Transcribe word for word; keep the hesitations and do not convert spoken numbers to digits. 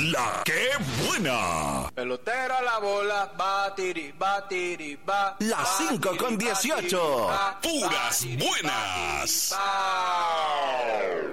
La que buena. Pelotero a la bola, batiri, batiri, ba. Las cinco con dieciocho. Puras buenas.